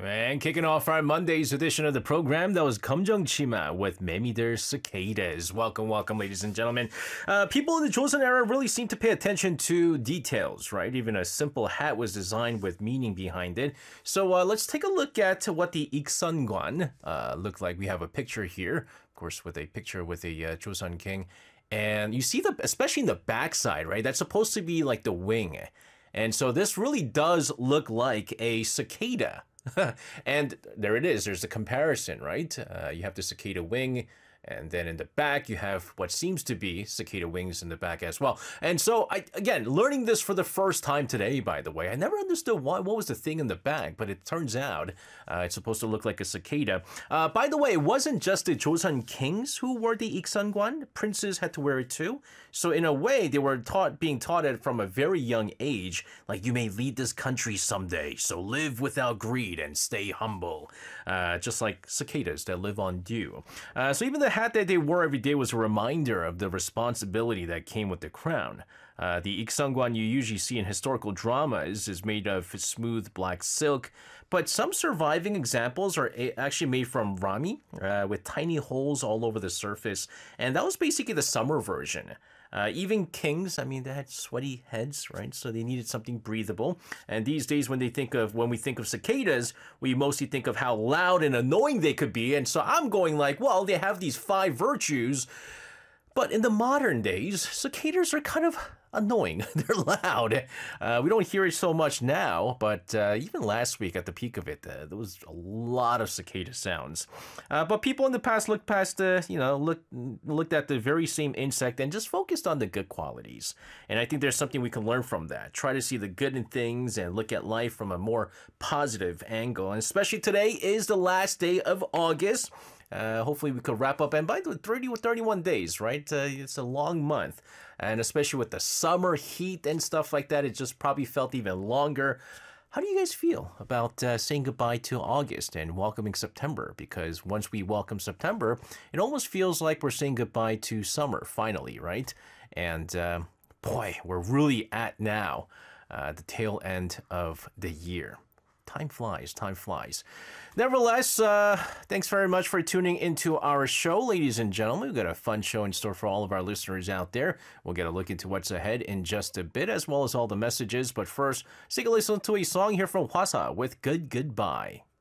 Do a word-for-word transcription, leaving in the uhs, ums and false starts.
And kicking off our Monday's edition of the program, that was Chima with Memider Cicadas. Welcome, welcome, ladies and gentlemen. Uh, people in the Joseon era really seem to pay attention to details, right? Even a simple hat was designed with meaning behind it. So uh, let's take a look at what the Ikseongwan uh, looked like. We have a picture here, of course, with a picture with a uh, Joseon king. And you see, the, especially in the backside, right? That's supposed to be like the wing. And so this really does look like a cicada. And there it is. There's a comparison, right? Uh, you have the cicada wing, and then in the back, you have what seems to be cicada wings in the back as well. And so, I again, learning this for the first time today, by the way. I never understood why, what was the thing in the back, but it turns out uh, it's supposed to look like a cicada. Uh, by the way, it wasn't just the Joseon kings who wore the Ikseongwan. Princes had to wear it too. So in a way, they were taught, being taught it from a very young age, like, you may lead this country someday, so live without greed and stay humble. Uh, just like cicadas that live on dew. Uh, so even the hat that they wore every day was a reminder of the responsibility that came with the crown. Uh, the Ikseongwan you usually see in historical dramas is made of smooth black silk, but some surviving examples are actually made from rami, uh, with tiny holes all over the surface, and that was basically the summer version. Uh, even kings, I mean, they had sweaty heads, right? So they needed something breathable. And these days, when they think of when we think of cicadas, we mostly think of how loud and annoying they could be. And so I'm going like, well, they have these five virtues. But in the modern days, cicadas are kind of annoying. They're loud. Uh, we don't hear it so much now, but uh, even last week at the peak of it, uh, there was a lot of cicada sounds. Uh, but people in the past looked past the, you know, looked looked at the very same insect and just focused on the good qualities. And I think there's something we can learn from that. Try to see the good in things and look at life from a more positive angle. And especially today is the last day of August. Uh, hopefully we could wrap up, and by the thirty or thirty-one days, right? Uh, it's a long month, and especially with the summer heat and stuff like that, it just probably felt even longer. How do you guys feel about uh, saying goodbye to August and welcoming September? Because once we welcome September, it almost feels like we're saying goodbye to summer, finally, right? And uh, boy, we're really at now uh, the tail end of the year. Time flies, time flies. Nevertheless, uh, thanks very much for tuning into our show, ladies and gentlemen. We've got a fun show in store for all of our listeners out there. We'll get a look into what's ahead in just a bit, as well as all the messages. But first, let's take a listen to a song here from Hwasa with Good Goodbye.